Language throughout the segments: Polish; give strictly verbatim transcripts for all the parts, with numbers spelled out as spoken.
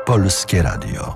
Polskie Radio.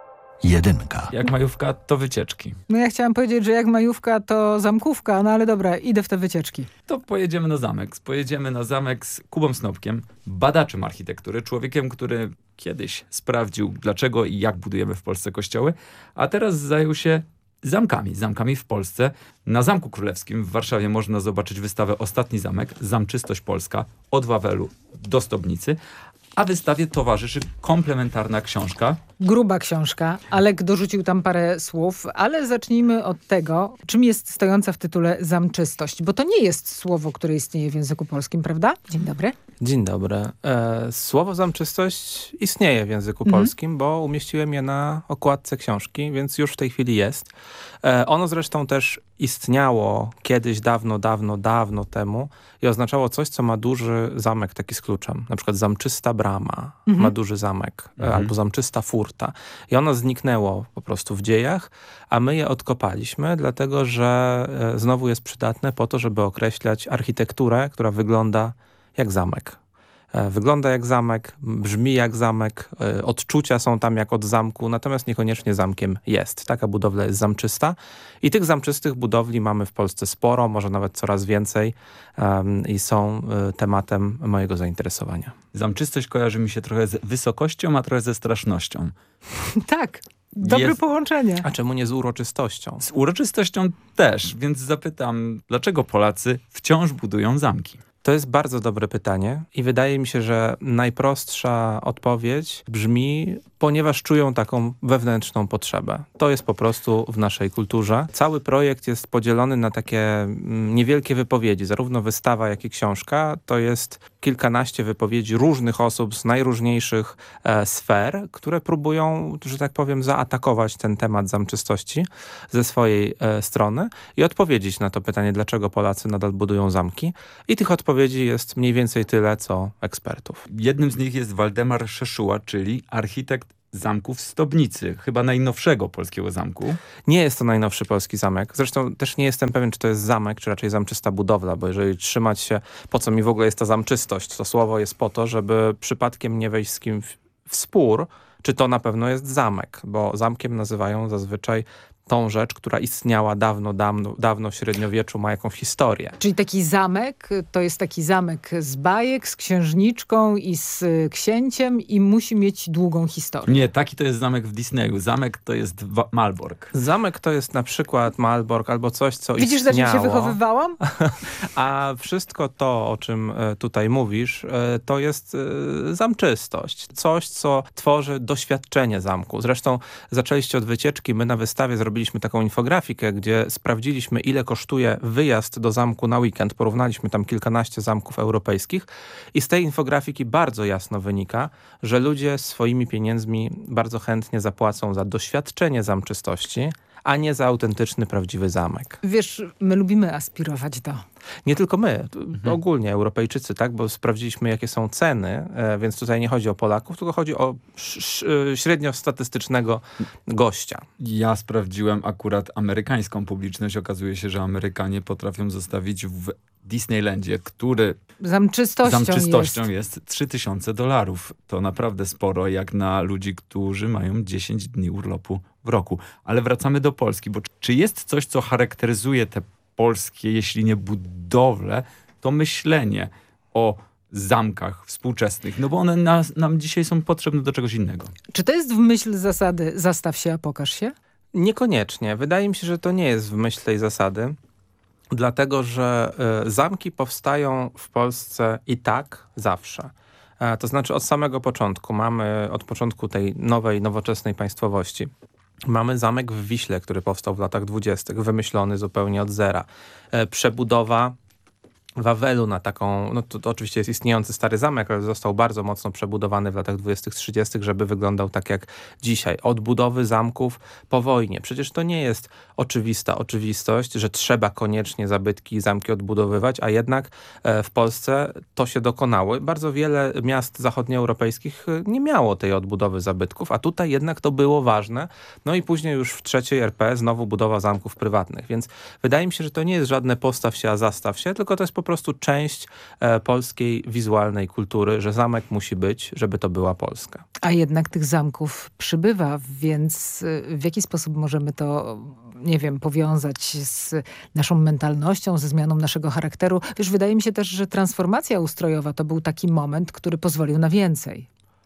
Jedynka. Jak majówka, to wycieczki. No ja chciałam powiedzieć, że jak majówka, to zamkówka, no ale dobra, idę w te wycieczki. To pojedziemy na zamek. Pojedziemy na zamek z Kubą Snopkiem, badaczem architektury, człowiekiem, który kiedyś sprawdził, dlaczego i jak budujemy w Polsce kościoły, a teraz zajął się zamkami. Zamkami w Polsce. Na Zamku Królewskim w Warszawie można zobaczyć wystawę Ostatni Zamek, Zamczystość Polska, od Wawelu do Stobnicy, a wystawie towarzyszy komplementarna książka. Gruba książka. Alek dorzucił tam parę słów, ale zacznijmy od tego, czym jest stojąca w tytule zamczystość, bo to nie jest słowo, które istnieje w języku polskim, prawda? Dzień dobry. Dzień dobry. E, słowo zamczystość istnieje w języku mhm. polskim, bo umieściłem je na okładce książki, więc już w tej chwili jest. E, ono zresztą też istniało kiedyś dawno, dawno, dawno temu i oznaczało coś, co ma duży zamek taki z kluczem. Na przykład zamczysta brama mhm. ma duży zamek, mhm. albo zamczysta furta. I ono zniknęło po prostu w dziejach, a my je odkopaliśmy, dlatego że e, znowu jest przydatne po to, żeby określać architekturę, która wygląda jak zamek. Wygląda jak zamek, brzmi jak zamek, odczucia są tam jak od zamku, natomiast niekoniecznie zamkiem jest. Taka budowla jest zamczysta i tych zamczystych budowli mamy w Polsce sporo, może nawet coraz więcej um, i są y, tematem mojego zainteresowania. Zamczystość kojarzy mi się trochę z wysokością, a trochę ze strasznością. Tak. Dobre jest... połączenie. A czemu nie z uroczystością? Z uroczystością też, więc zapytam, dlaczego Polacy wciąż budują zamki? To jest bardzo dobre pytanie i wydaje mi się, że najprostsza odpowiedź brzmi, ponieważ czują taką wewnętrzną potrzebę. To jest po prostu w naszej kulturze. Cały projekt jest podzielony na takie niewielkie wypowiedzi. Zarówno wystawa, jak i książka to jest kilkanaście wypowiedzi różnych osób z najróżniejszych e, sfer, które próbują, że tak powiem, zaatakować ten temat zamczystości ze swojej e, strony i odpowiedzieć na to pytanie, dlaczego Polacy nadal budują zamki. I tych odpowiedzi jest mniej więcej tyle, co ekspertów. Jednym z nich jest Waldemar Szeszuła, czyli architekt zamku w Stobnicy, chyba najnowszego polskiego zamku. Nie jest to najnowszy polski zamek. Zresztą też nie jestem pewien, czy to jest zamek, czy raczej zamczysta budowla, bo jeżeli trzymać się, po co mi w ogóle jest ta zamczystość, to słowo jest po to, żeby przypadkiem nie wejść z kim w, w spór, czy to na pewno jest zamek, bo zamkiem nazywają zazwyczaj tą rzecz, która istniała dawno, dawno, dawno w średniowieczu, ma jakąś historię. Czyli taki zamek, to jest taki zamek z bajek, z księżniczką i z księciem i musi mieć długą historię. Nie, taki to jest zamek w Disneyu. Zamek to jest Malbork. Zamek to jest na przykład Malbork albo coś, co Widzisz, istniało. Widzisz, za czym się wychowywałam? A wszystko to, o czym tutaj mówisz, to jest zamczystość. Coś, co tworzy doświadczenie zamku. Zresztą zaczęliście od wycieczki. My na wystawie zrobiliśmy Zrobiliśmy taką infografikę, gdzie sprawdziliśmy, ile kosztuje wyjazd do zamku na weekend. Porównaliśmy tam kilkanaście zamków europejskich i z tej infografiki bardzo jasno wynika, że ludzie swoimi pieniędzmi bardzo chętnie zapłacą za doświadczenie zamczystości, a nie za autentyczny, prawdziwy zamek. Wiesz, my lubimy aspirować do... Nie tylko my, mhm. ogólnie Europejczycy, tak, bo sprawdziliśmy, jakie są ceny, e, więc tutaj nie chodzi o Polaków, tylko chodzi o sz, średniostatystycznego gościa. Ja sprawdziłem akurat amerykańską publiczność. Okazuje się, że Amerykanie potrafią zostawić w Disneylandzie, który zamczystością, zamczystością jest. jest trzy tysiące dolarów. To naprawdę sporo, jak na ludzi, którzy mają dziesięć dni urlopu w roku. Ale wracamy do Polski, bo czy jest coś, co charakteryzuje te polskie, jeśli nie budowle, to myślenie o zamkach współczesnych, no bo one nas, nam dzisiaj są potrzebne do czegoś innego. Czy to jest w myśl zasady zastaw się, a pokaż się? Niekoniecznie. Wydaje mi się, że to nie jest w myśl tej zasady, dlatego że y, zamki powstają w Polsce i tak zawsze. E, to znaczy od samego początku. Mamy od początku tej nowej, nowoczesnej państwowości. Mamy zamek w Wiśle, który powstał w latach dwudziestych, wymyślony zupełnie od zera. E, przebudowa Wawelu na taką, no to, to oczywiście jest istniejący stary zamek, ale został bardzo mocno przebudowany w latach dwudziestych, trzydziestych, żeby wyglądał tak jak dzisiaj. Odbudowy zamków po wojnie. Przecież to nie jest oczywista oczywistość, że trzeba koniecznie zabytki i zamki odbudowywać, a jednak e, w Polsce to się dokonało. Bardzo wiele miast zachodnioeuropejskich nie miało tej odbudowy zabytków, a tutaj jednak to było ważne. No i później już w trzeciej R P znowu budowa zamków prywatnych. Więc wydaje mi się, że to nie jest żadne postaw się, a zastaw się, tylko to jest po prostu część e, polskiej wizualnej kultury, że zamek musi być, żeby to była Polska. A jednak tych zamków przybywa, więc w jaki sposób możemy to, nie wiem, powiązać z naszą mentalnością, ze zmianą naszego charakteru? Wiesz, wydaje mi się też, że transformacja ustrojowa to był taki moment, który pozwolił na więcej.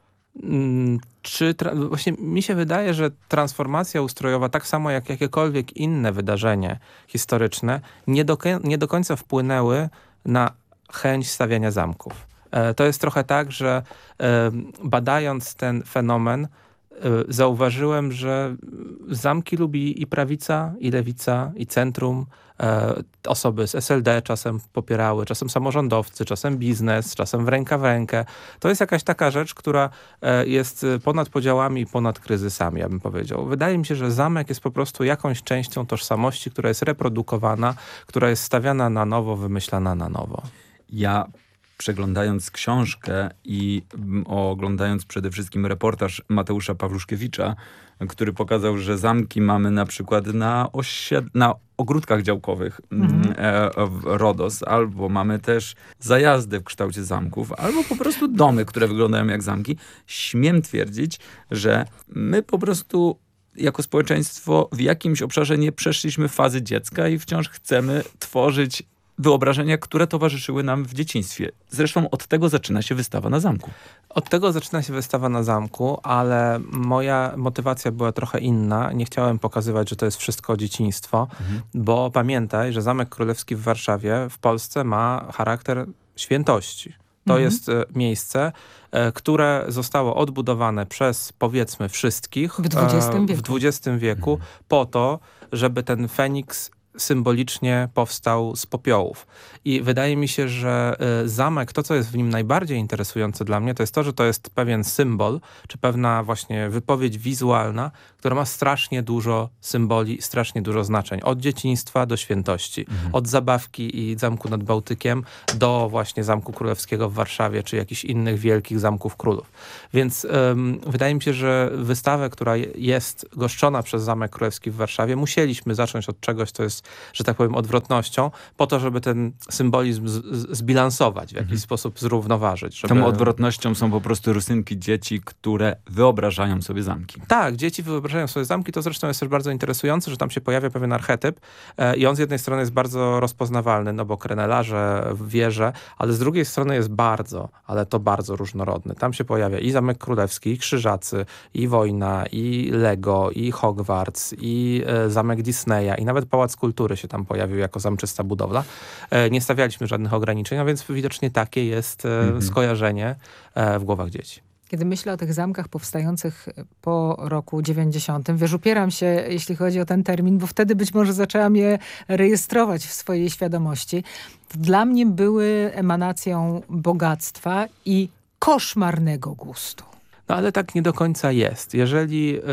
Czy tra- właśnie mi się wydaje, że transformacja ustrojowa, tak samo jak jakiekolwiek inne wydarzenie historyczne, nie do, nie do końca wpłynęły na chęć stawiania zamków. E, to jest trochę tak, że e, badając ten fenomen, e, zauważyłem, że zamki lubi i prawica, i lewica, i centrum. E, osoby z S L D czasem popierały, czasem samorządowcy, czasem biznes, czasem w ręka w rękę. To jest jakaś taka rzecz, która e, jest ponad podziałami i ponad kryzysami, ja bym powiedział. Wydaje mi się, że zamek jest po prostu jakąś częścią tożsamości, która jest reprodukowana, która jest stawiana na nowo, wymyślana na nowo. Ja przeglądając książkę i oglądając przede wszystkim reportaż Mateusza Pawluszkiewicza, który pokazał, że zamki mamy na przykład na, osied- na ogródkach działkowych mm. e, w Rodos, albo mamy też zajazdy w kształcie zamków, albo po prostu domy, które wyglądają jak zamki. Śmiem twierdzić, że my po prostu jako społeczeństwo w jakimś obszarze nie przeszliśmy fazy dziecka i wciąż chcemy tworzyć wyobrażenia, które towarzyszyły nam w dzieciństwie. Zresztą od tego zaczyna się wystawa na zamku. Od tego zaczyna się wystawa na zamku, ale moja motywacja była trochę inna. Nie chciałem pokazywać, że to jest wszystko dzieciństwo, mhm. bo pamiętaj, że Zamek Królewski w Warszawie w Polsce ma charakter świętości. To mhm. jest e, miejsce, e, które zostało odbudowane przez, powiedzmy, wszystkich w dwudziestym wieku, w dwudziestym wieku mhm. po to, żeby ten Feniks symbolicznie powstał z popiołów. I wydaje mi się, że y, zamek, to co jest w nim najbardziej interesujące dla mnie, to jest to, że to jest pewien symbol, czy pewna właśnie wypowiedź wizualna, która ma strasznie dużo symboli, strasznie dużo znaczeń. Od dzieciństwa do świętości. Mhm. Od zabawki i Zamku nad Bałtykiem do właśnie Zamku Królewskiego w Warszawie, czy jakichś innych wielkich zamków królów. Więc ym, wydaje mi się, że wystawę, która jest goszczona przez Zamek Królewski w Warszawie, musieliśmy zacząć od czegoś, co jest, że tak powiem, odwrotnością, po to, żeby ten symbolizm z, z, zbilansować, w jakiś mhm. sposób zrównoważyć. Żeby... Tą odwrotnością są po prostu rysunki dzieci, które wyobrażają sobie zamki. Tak, dzieci wyobrażają sobie zamki. To zresztą jest też bardzo interesujące, że tam się pojawia pewien archetyp e, i on z jednej strony jest bardzo rozpoznawalny, no bo krenelarze, wieże, ale z drugiej strony jest bardzo, ale to bardzo różnorodny. Tam się pojawia i Zamek Królewski, i Krzyżacy, i Wojna, i Lego, i Hogwarts, i e, Zamek Disneya, i nawet Pałac Kultury się tam pojawił jako zamczysta budowla. E, nie stawialiśmy żadnych ograniczeń, a więc widocznie takie jest e, mhm. skojarzenie e, w głowach dzieci. Kiedy myślę o tych zamkach powstających po roku dziewięćdziesiątym, wiesz, upieram się, jeśli chodzi o ten termin, bo wtedy być może zaczęłam je rejestrować w swojej świadomości. Dla mnie były emanacją bogactwa i koszmarnego gustu. No ale tak nie do końca jest. Jeżeli yy,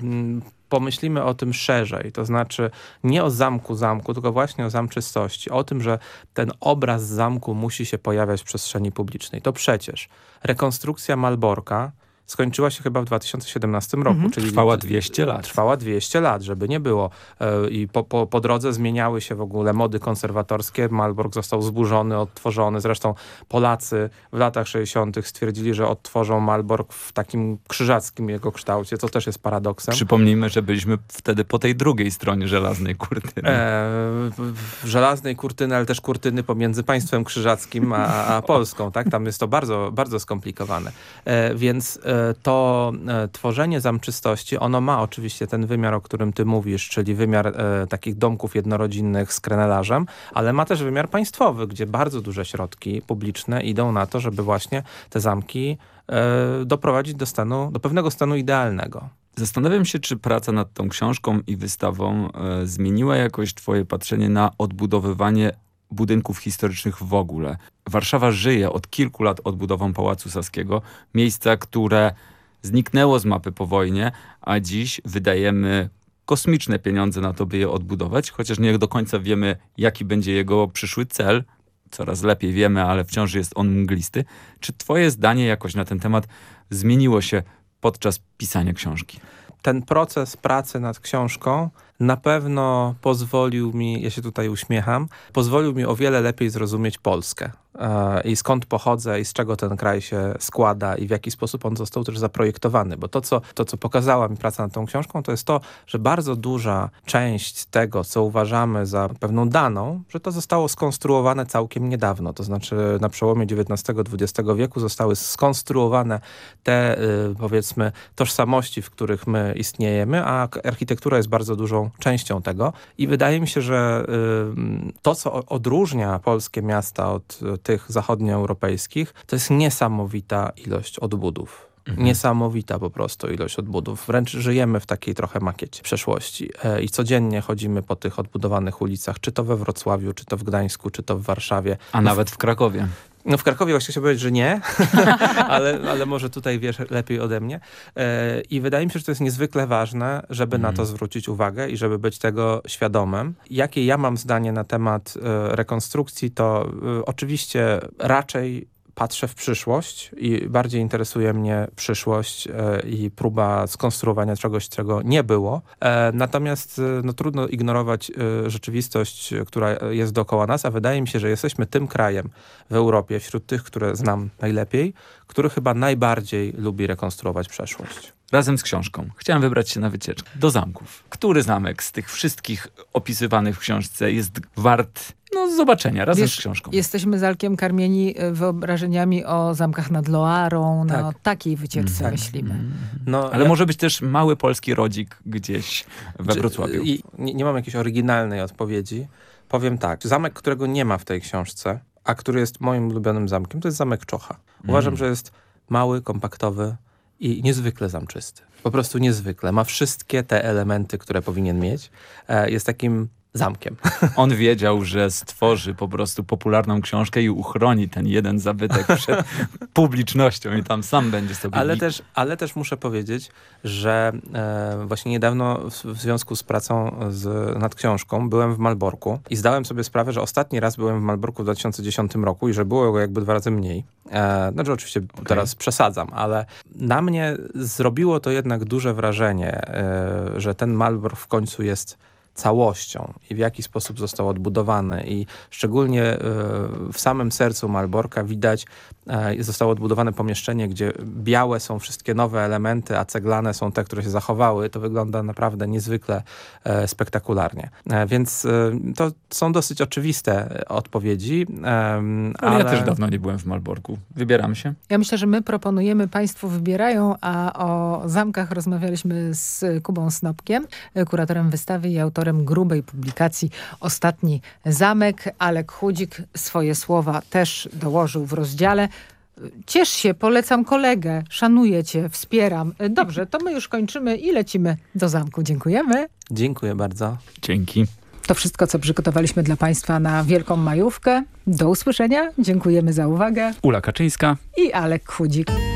pomyślimy o tym szerzej, to znaczy nie o zamku zamku, tylko właśnie o zamczystości, o tym, że ten obraz zamku musi się pojawiać w przestrzeni publicznej. To przecież rekonstrukcja Malborka skończyła się chyba w dwa tysiące siedemnastym roku. Mhm. Czyli trwała dwieście lat. Trwała dwieście lat, żeby nie było. I po, po, po drodze zmieniały się w ogóle mody konserwatorskie. Malbork został zburzony, odtworzony. Zresztą Polacy w latach sześćdziesiątych stwierdzili, że odtworzą Malbork w takim krzyżackim jego kształcie, co też jest paradoksem. Przypomnijmy, że byliśmy wtedy po tej drugiej stronie żelaznej kurtyny. E, w żelaznej kurtyny, ale też kurtyny pomiędzy państwem krzyżackim a, a Polską. Tak? Tam jest to bardzo, bardzo skomplikowane. E, więc e, to e, tworzenie zamczystości, ono ma oczywiście ten wymiar, o którym ty mówisz, czyli wymiar e, takich domków jednorodzinnych z krenelarzem, ale ma też wymiar państwowy, gdzie bardzo duże środki publiczne idą na to, żeby właśnie te zamki e, doprowadzić do stanu, do pewnego stanu idealnego. Zastanawiam się, czy praca nad tą książką i wystawą e, zmieniła jakoś twoje patrzenie na odbudowywanie budynków historycznych w ogóle. Warszawa żyje od kilku lat odbudową Pałacu Saskiego, miejsca, które zniknęło z mapy po wojnie, a dziś wydajemy kosmiczne pieniądze na to, by je odbudować, chociaż nie do końca wiemy, jaki będzie jego przyszły cel. Coraz lepiej wiemy, ale wciąż jest on mglisty. Czy twoje zdanie jakoś na ten temat zmieniło się podczas pisania książki? Ten proces pracy nad książką na pewno pozwolił mi, ja się tutaj uśmiecham, pozwolił mi o wiele lepiej zrozumieć Polskę. I skąd pochodzę i z czego ten kraj się składa i w jaki sposób on został też zaprojektowany. Bo to, co, to, co pokazała mi praca nad tą książką, to jest to, że bardzo duża część tego, co uważamy za pewną daną, że to zostało skonstruowane całkiem niedawno. To znaczy na przełomie dziewiętnastego dwudziestego wieku zostały skonstruowane te, y, powiedzmy, tożsamości, w których my istniejemy, a architektura jest bardzo dużą częścią tego. I wydaje mi się, że y, to, co odróżnia polskie miasta od tych zachodnioeuropejskich, to jest niesamowita ilość odbudów. Mhm. Niesamowita po prostu ilość odbudów. Wręcz żyjemy w takiej trochę makiecie przeszłości. E, I codziennie chodzimy po tych odbudowanych ulicach, czy to we Wrocławiu, czy to w Gdańsku, czy to w Warszawie. A nawet w Krakowie. No w Krakowie właśnie chciałem powiedzieć, że nie, ale, ale może tutaj wiesz lepiej ode mnie. E, I wydaje mi się, że to jest niezwykle ważne, żeby mm. na to zwrócić uwagę i żeby być tego świadomym. Jakie ja mam zdanie na temat e, rekonstrukcji, to e, oczywiście raczej patrzę w przyszłość i bardziej interesuje mnie przyszłość e, i próba skonstruowania czegoś, czego nie było. E, natomiast e, no, trudno ignorować e, rzeczywistość, która jest dookoła nas, a wydaje mi się, że jesteśmy tym krajem w Europie, wśród tych, które znam najlepiej, który chyba najbardziej lubi rekonstruować przeszłość. Razem z książką chciałem wybrać się na wycieczkę do zamków. Który zamek z tych wszystkich opisywanych w książce jest wart no, zobaczenia razem Wiesz, z książką? Jesteśmy z Alkiem karmieni wyobrażeniami o zamkach nad Loarą. Tak. No, takiej wycieczce tak. myślimy. No, Ale ja... może być też mały polski rodzik gdzieś we Wrocławiu. I nie, nie mam jakiejś oryginalnej odpowiedzi. Powiem tak, zamek, którego nie ma w tej książce, a który jest moim ulubionym zamkiem, to jest zamek Czocha. Uważam, mm. że jest mały, kompaktowy i niezwykle zamczysty. Po prostu niezwykle. Ma wszystkie te elementy, które powinien mieć. Jest takim zamkiem. On wiedział, że stworzy po prostu popularną książkę i uchroni ten jeden zabytek przed publicznością i tam sam będzie sobie... Ale też, ale też muszę powiedzieć, że e, właśnie niedawno w, w związku z pracą z, nad książką byłem w Malborku i zdałem sobie sprawę, że ostatni raz byłem w Malborku w dwa tysiące dziesiątym roku i że było go jakby dwa razy mniej. E, znaczy oczywiście okay. teraz przesadzam, ale na mnie zrobiło to jednak duże wrażenie, e, że ten Malbork w końcu jest całością i w jaki sposób został odbudowany i szczególnie w samym sercu Malborka widać, zostało odbudowane pomieszczenie, gdzie białe są wszystkie nowe elementy, a ceglane są te, które się zachowały. To wygląda naprawdę niezwykle spektakularnie. Więc to są dosyć oczywiste odpowiedzi. Ale, ale ja też dawno nie byłem w Malborku. Wybieram się. Ja myślę, że my proponujemy, państwo wybierają, a o zamkach rozmawialiśmy z Kubą Snopkiem, kuratorem wystawy i autorem grubej publikacji Ostatni zamek. Alek Chudzik swoje słowa też dołożył w rozdziale. Ciesz się, polecam kolegę, szanuję cię, wspieram. Dobrze, to my już kończymy i lecimy do zamku. Dziękujemy. Dziękuję bardzo. Dzięki. To wszystko, co przygotowaliśmy dla państwa na Wielką Majówkę. Do usłyszenia. Dziękujemy za uwagę. Ula Kaczyńska i Alek Chudzik.